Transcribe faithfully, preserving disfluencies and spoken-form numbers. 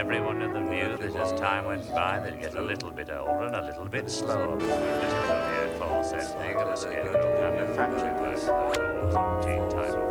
everyone of them knew that as time went by, they'd get a little bit older and a little bit slower. This was only a false thing of a scarecrow kind of factory work, those old teen type of